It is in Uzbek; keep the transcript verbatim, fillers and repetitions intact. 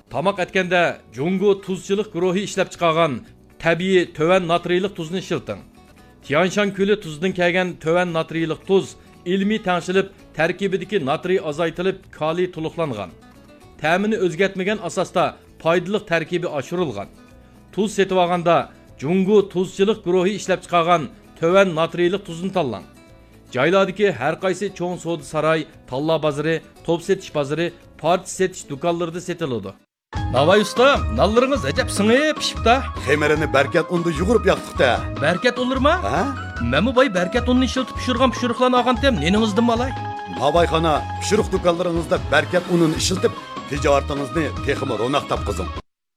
Tamaq etkende Jungo tuzchilik guruhi ishlab chiqargan tabiiy töven natriylik tuzni ishilting. Tianshan ko'li tuzidan kelgan töven natriylik tuz ilmiy tangshilib, tarkibidagi natriy azaytilib, kaliy to'liqlangan. Ta'mini o'zgartmagan asosda foydali tarkibi oshirilgan. Tuz setib olganda Jungo tuzchilik guruhi ishlab chiqargan töven natriylik tuzni tanlang. Joylardagi har qaysi cho'ng savdo saroy, talla bozori, top setish bozori, parti setish do'konlarida setiladi. Navay usta, nallaringiz ajab singib pishibdi. Xemerini berkat unni yugurib yoqdiqda. Berkat olurma? Ha? Memu boy berkat unni ishiltib pishirgan pishiriqlarni olgan tem, neningizdan malay? Navayxona pishiriq do'konlaringizda berkat unini ishiltib, tijoratingizni texmi ro'naq topqizing.